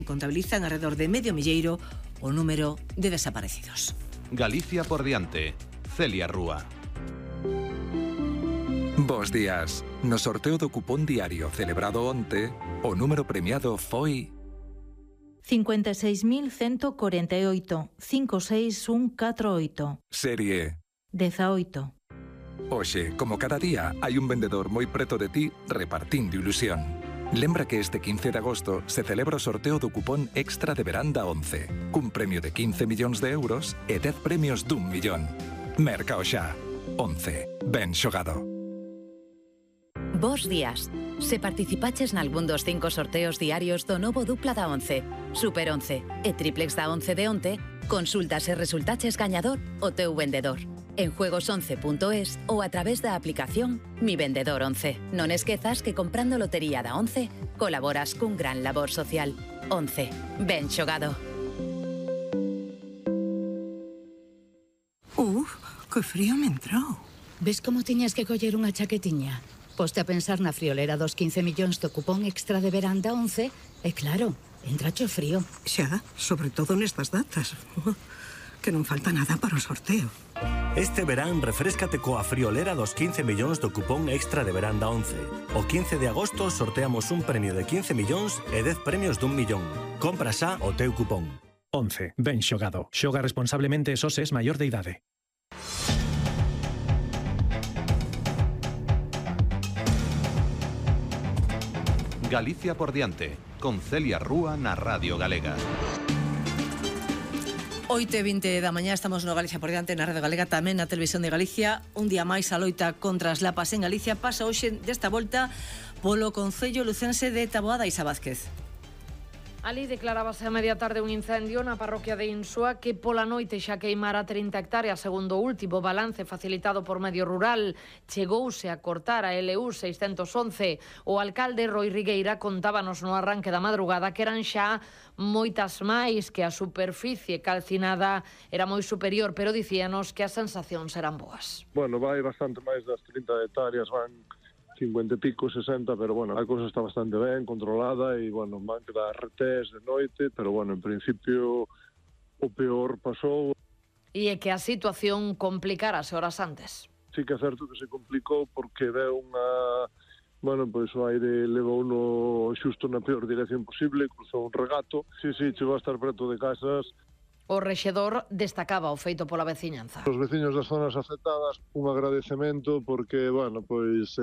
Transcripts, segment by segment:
Contabilizan alrededor de medio milleiro o número de desaparecidos. Galicia por diante. Celia Rúa. Bos días. No sorteo do cupón diario celebrado onte, o número premiado foi 56.148 56148. Serie 18. Oxe, como cada día, hai un vendedor moi preto de ti repartindo ilusión. Lembra que este 15 de agosto se celebra o sorteo do cupón extra de veranda 11, cun premio de 15 millóns de euros e 10 premios d'1 millón. Merca o xa. 11. Ben xogado. Bos días. Se participaches nalgún dos 5 sorteos diarios do novo dupla da 11, Super 11 e triplex da 11 de onte, consulta se resultaches gañador o teu vendedor. En juegos11.es ou a través da aplicación Mi Vendedor 11. Non esquezas que comprando lotería da 11 colaboras cun gran labor social. 11. Ben xogado. Que frío me entrou. Ves como tiñas que coller unha chaquetiña? Poste a pensar na friolera dos 15 millóns do cupón extra de veranda 11 e claro, entracho frío. Xa, sobre todo nestas datas. Que non falta nada para o sorteo. Este verán refréscate coa friolera dos 15 millóns do cupón extra de veranda 11. O 15 de agosto sorteamos un premio de 15 millóns e 10 premios d'1 millón. Compra xa o teu cupón. 11. Ben xogado. Xoga responsablemente e só se es maior de idade. Galicia por diante, con Celia Rúa na Radio Galega. 8:20 da mañá estamos no Galicia por diante na Radio Galega, tamén na Televisión de Galicia. Un día máis a loita contra as lapas en Galicia pasa hoxe desta volta polo concello lucense de Taboada. Isa Vázquez. Ali declarábase a media tarde un incendio na parroquia de Insua que pola noite xa queimara 30 hectáreas, segundo o último balance facilitado por Medio Rural. Chegouse a cortar a LU 611. O alcalde Roi Rigueira contábanos no arranque da madrugada que eran xa moitas máis, que a superficie calcinada era moi superior, pero dicíanos que as sensacións eran boas. Bueno, vai bastante máis das 30 hectáreas, van 50 e pico, 60, pero bueno, a cousa está bastante ben controlada e, bueno, van quedar retés de noite, pero bueno, en principio o peor pasou. E é que a situación complicarase horas antes. Sí que é certo que se complicou porque deu unha... Bueno, pois o aire levou uno xusto na peor dirección posible, cruzou un regato. Sí, chegou a estar preto de casas. O rexedor destacaba o feito pola veciñanza. Os veciños das zonas afectadas, un agradecemento porque, bueno, pois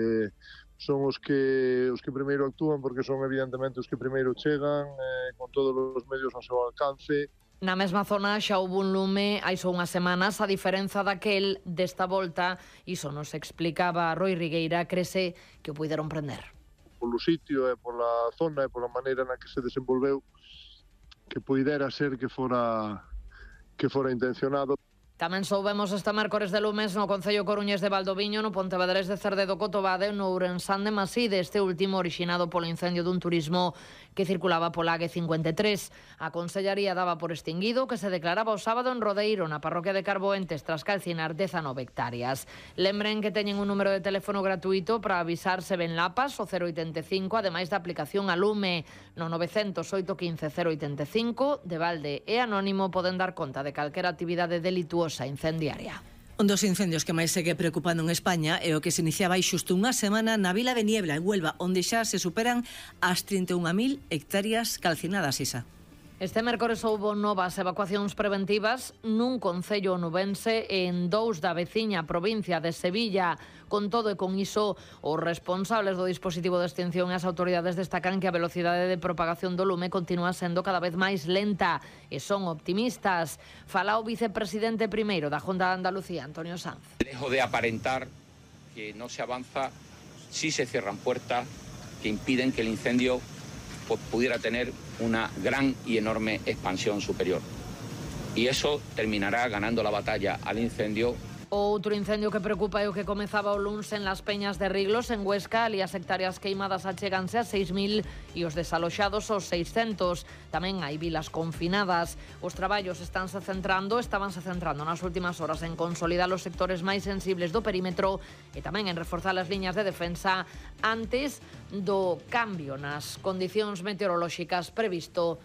son os que primeiro actúan porque son evidentemente os que primeiro chegan con todos os medios ao seu alcance. Na mesma zona xa houve un lume hai só unhas semanas, a diferenza daquel desta volta, iso nos explicaba Roi Rigueira, crese que o puideron prender. Polo sitio e pola zona e pola maneira na que se desenvolveu, que puidera ser que fora intencionado. Tamén soubemos este mércores de lumes no concello coruñés de Valdoviño, no Pontevedrés de Cerdedo Cotobade, no Ourensán de Maside, este último orixinado polo incendio dun turismo que circulaba pola A53. A Consellaría daba por extinguido que se declaraba o sábado en Rodeiro, na parroquia de Carboentes, tras calcinar 19 hectáreas. Lembren que teñen un número de teléfono gratuito para avisar se ven lapas, o 085, ademais da aplicación a Lume, no 908 15 085, de balde e anónimo poden dar conta de calquera actividade delituosa incendiaria. Un dos incendios que máis segue preocupando en España é o que se iniciaba hai xusto unha semana na vila de Niebla, en Huelva, onde xa se superan as 31.000 hectáreas calcinadas, Isa. Este mércores houbo novas evacuacións preventivas nun concello onubense e en dous da veciña provincia de Sevilla. Con todo e con iso, os responsables do dispositivo de extinción e as autoridades destacan que a velocidade de propagación do lume continúa sendo cada vez máis lenta e son optimistas. Fala o vicepresidente primeiro da Junta de Andalucía, Antonio Sanz. Lejos de aparentar que no se avanza, sí se cierran puertas que impiden que el incendio pudiera tener una gran y enorme expansión superior. Y eso terminará ganando la batalla al incendio Outro incendio que preocupa é o que comezaba o luns en Las Peñas de Riglos, en Huesca. Ali as hectáreas queimadas acheganse a 6.000 e os desaloxados aos 600. Tamén hai vilas confinadas. Os traballos estabanse centrando nas últimas horas en consolidar os sectores máis sensibles do perímetro e tamén en reforzar as liñas de defensa antes do cambio nas condicións meteorolóxicas previsto